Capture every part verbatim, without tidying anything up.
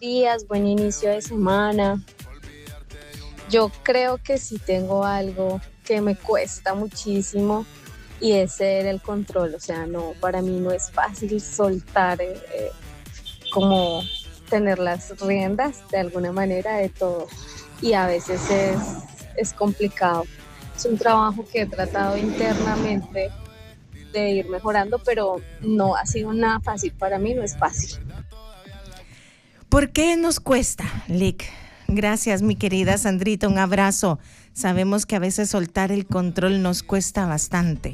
días, buen inicio de semana. Yo creo que sí tengo algo que me cuesta muchísimo y es ser el control. O sea, no, para mí no es fácil soltar, eh, eh, como tener las riendas de alguna manera de todo. Y a veces es, es complicado. Es un trabajo que he tratado internamente de ir mejorando, pero no ha sido nada fácil. Para mí no es fácil. ¿Por qué nos cuesta, Lick? Gracias, mi querida Sandrita, un abrazo. Sabemos que a veces soltar el control nos cuesta bastante.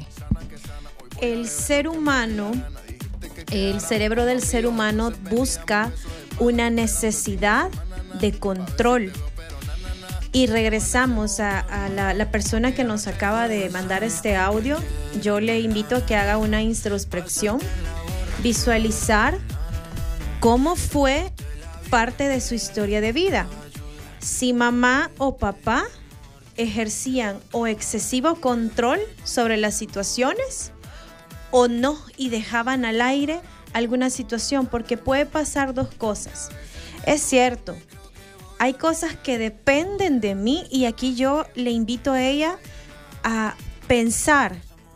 El ser humano, el cerebro del ser humano busca una necesidad de control. Y regresamos a, a la, la persona que nos acaba de mandar este audio. Yo le invito a que haga una introspección, visualizar cómo fue parte de su historia de vida. Si mamá o papá ejercían o excesivo control sobre las situaciones o no y dejaban al aire alguna situación, porque puede pasar dos cosas. Es cierto, hay cosas que dependen de mí y aquí yo le invito a ella a pensar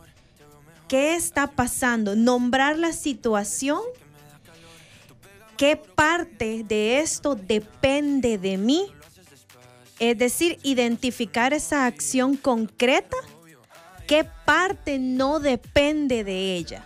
qué está pasando, nombrar la situación. ¿Qué parte de esto depende de mí? Es decir, identificar esa acción concreta. ¿Qué parte no depende de ella?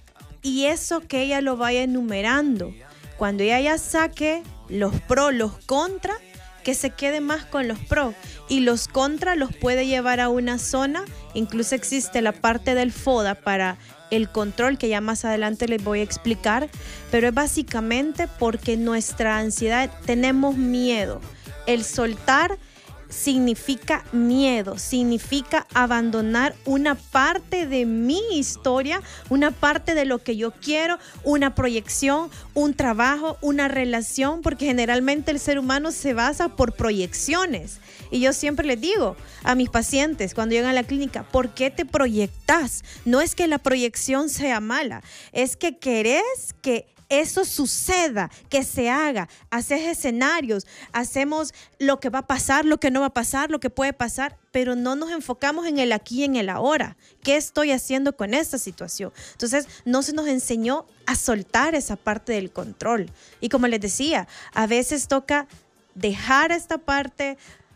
Y eso que ella lo vaya enumerando. Cuando ella ya saque los pros, los contras, que se quede más con los pros. Y los contras los puede llevar a una zona. Incluso existe la parte del FODA para el control, que ya más adelante les voy a explicar, pero es básicamente porque nuestra ansiedad, tenemos miedo. El soltar significa miedo, significa abandonar una parte de mi historia, una parte de lo que yo quiero, una proyección, un trabajo, una relación, porque generalmente el ser humano se basa por proyecciones. Y yo siempre les digo a mis pacientes cuando llegan a la clínica, ¿por qué te proyectas? No es que la proyección sea mala, es que querés que eso suceda, que se haga. Haces escenarios, hacemos lo que va a pasar, lo que no va a pasar, lo que puede pasar, pero no nos enfocamos en el aquí y en el ahora. ¿Qué estoy haciendo con esta situación? Entonces, no se nos enseñó a soltar esa parte del control. Y como les decía, a veces toca dejar esta parte,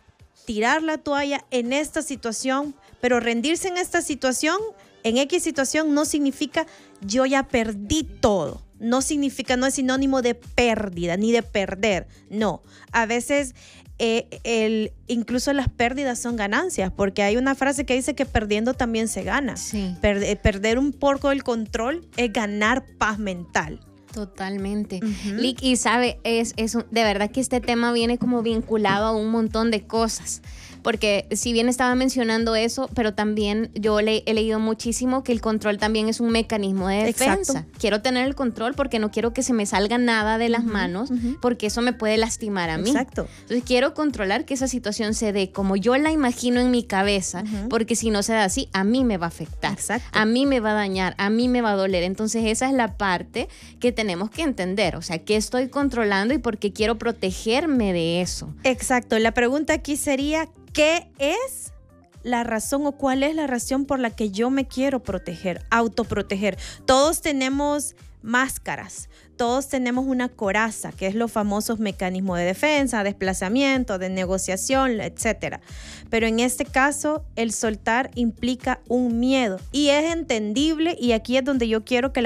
tirar la toalla en esta situación, pero rendirse en esta situación, en X situación, no significa yo ya perdí todo. No significa, no es sinónimo de pérdida ni de perder. No, a veces eh, el, incluso las pérdidas son ganancias, porque hay una frase que dice que perdiendo también se gana. Sí. Per, perder un poco el control es ganar paz mental. Totalmente. Uh-huh. Lick, y sabe, es, es un, de verdad que este tema viene como vinculado a un montón de cosas. Porque si bien estaba mencionando eso, pero también yo le, he leído muchísimo que el control también es un mecanismo de defensa. Exacto. Quiero tener el control porque no quiero que se me salga nada de las uh-huh, manos, uh-huh. porque eso me puede lastimar a mí. Exacto. Entonces quiero controlar que esa situación se dé como yo la imagino en mi cabeza, uh-huh. porque si no se da así, a mí me va a afectar. Exacto. A mí me va a dañar, a mí me va a doler. Entonces esa es la parte que tenemos que entender. O sea, ¿qué estoy controlando y por qué quiero protegerme de eso? Exacto. La pregunta aquí sería, ¿qué es la razón o cuál es la razón por la que yo me quiero proteger, autoproteger? Todos tenemos máscaras, todos tenemos una coraza, que es los famosos mecanismos de defensa, desplazamiento, de negociación, etcétera. Pero en este caso, el soltar implica un miedo y es entendible, y aquí es donde yo quiero que la